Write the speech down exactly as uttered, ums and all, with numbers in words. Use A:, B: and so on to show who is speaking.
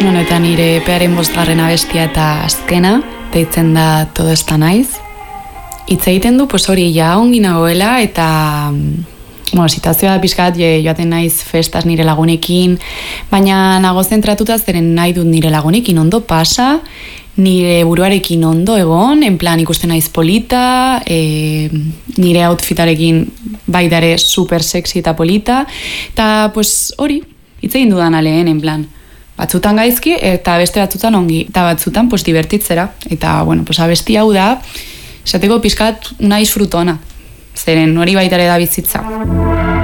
A: Bueno, eta nire epearen bosgarren abestia eta azkena, deitzen da Todo Esta Naiz. Hitz egiten du, pues hori, ja ongi nagoela, eta bueno, situazioa da pixkat, joaten naiz festas nire lagunekin, baina nago zentratuta zeren nahi dut nire lagunekin ondo pasa, nire buruarekin ondo egon, en plan ikusten naiz polita, e, nire outfitarekin baidare super sexy eta polita, eta pues hori, hitz egin dudan aleen, en plan, batzutan gaizki eta beste batzutan ongi, eta batzutan pues divertitzera, eta bueno, pues abesti hau da, esateko pixkat una disfrutona, zeren hori baitare da bizitza.